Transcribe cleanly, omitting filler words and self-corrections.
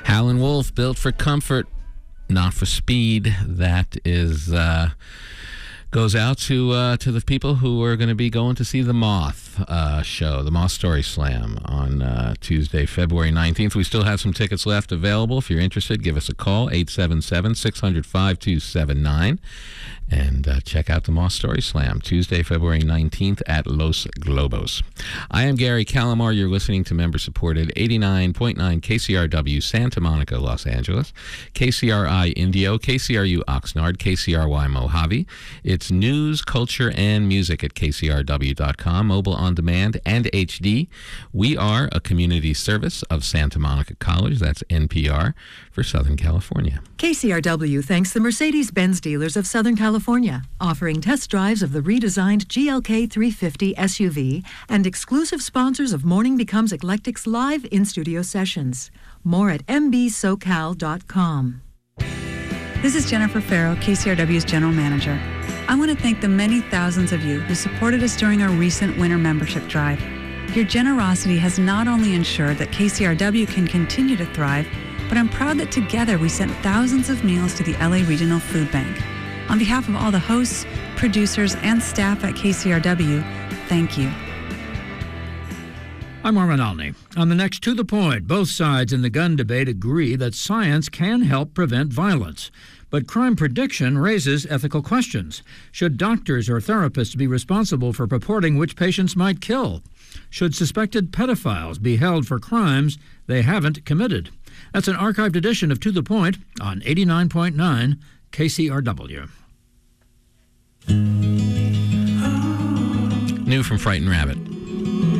Howlin' Wolf, built for comfort, not for speed. That is goes out to the people who are going to be going to see the Moth show, the Moth Story Slam, on Tuesday, February 19th. We still have some tickets left available. If you're interested, give us a call, 877-600-5279, and check out the Moth Story Slam, Tuesday, February 19th at Los Globos. I am Gary Calamar. You're listening to member-supported 89.9 KCRW Santa Monica, Los Angeles, KCRI Indio, KCRU Oxnard, KCRY Mojave. It's news, culture, and music at kcrw.com, mobile on demand and HD. We are a community service of Santa Monica College. That's NPR for Southern California. KCRW thanks the Mercedes-Benz dealers of Southern California, offering test drives of the redesigned GLK 350 SUV and exclusive sponsors of Morning Becomes Eclectic's live in-studio sessions. More at mbsocal.com. This is Jennifer Farrow, KCRW's General Manager. I want to thank the many thousands of you who supported us during our recent winter membership drive. Your generosity has not only ensured that KCRW can continue to thrive, but I'm proud that together we sent thousands of meals to the LA Regional Food Bank. On behalf of all the hosts, producers, and staff at KCRW, thank you. I'm Armin Alney. On the next To the Point, both sides in the gun debate agree that science can help prevent violence. But crime prediction raises ethical questions. Should doctors or therapists be responsible for purporting which patients might kill? Should suspected pedophiles be held for crimes they haven't committed? That's an archived edition of To the Point on 89.9 KCRW. New from Frightened Rabbit.